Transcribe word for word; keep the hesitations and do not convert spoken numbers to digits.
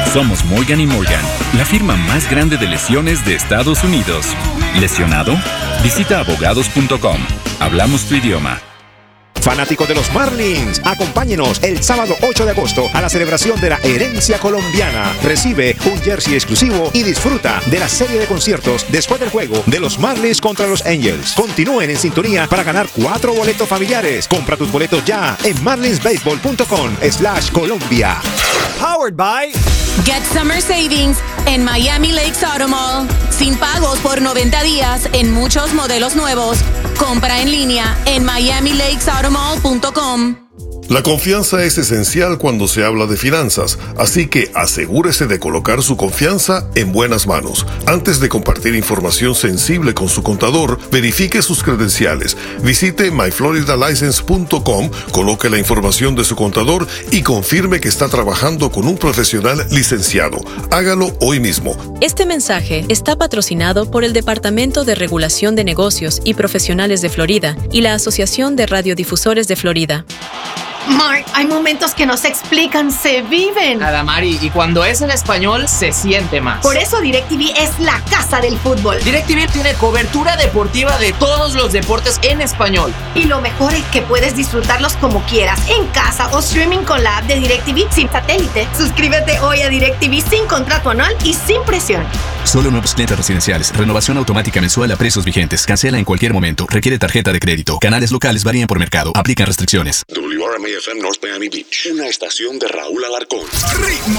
Somos Morgan y Morgan, la firma más grande de lesiones de Estados Unidos. ¿Lesionado? Visita abogados punto com. Hablamos tu idioma. Fanáticos de los Marlins, acompáñenos el sábado ocho de agosto a la celebración de la herencia colombiana. Recibe un jersey exclusivo y disfruta de la serie de conciertos después del juego de los Marlins contra los Angels. Continúen en sintonía para ganar cuatro boletos familiares. Compra tus boletos ya en marlinsbaseball punto com slash Colombia. Powered by Get Summer Savings en Miami Lakes Auto Mall. Sin pagos por noventa días en muchos modelos nuevos. Compra en línea en miami lakes auto mall punto com. La confianza es esencial cuando se habla de finanzas, así que asegúrese de colocar su confianza en buenas manos. Antes de compartir información sensible con su contador, verifique sus credenciales. Visite my florida license punto com, coloque la información de su contador y confirme que está trabajando con un profesional licenciado. Hágalo hoy mismo. Este mensaje está patrocinado por el Departamento de Regulación de Negocios y Profesionales de Florida y la Asociación de Radiodifusores de Florida. Mark, hay momentos que no se explican, se viven. Adamari, y cuando es en español, se siente más. Por eso DirecTV es la casa del fútbol. DirecTV tiene cobertura deportiva de todos los deportes en español. Y lo mejor es que puedes disfrutarlos como quieras, en casa o streaming con la app de DirecTV sin satélite. Suscríbete hoy a DirecTV sin contrato anual y sin presión. Solo nuevos clientes residenciales. Renovación automática mensual a precios vigentes. Cancela en cualquier momento. Requiere tarjeta de crédito. Canales locales varían por mercado. Aplican restricciones. W R M A F M North Miami Beach. Una estación de Raúl Alarcón. Ritmo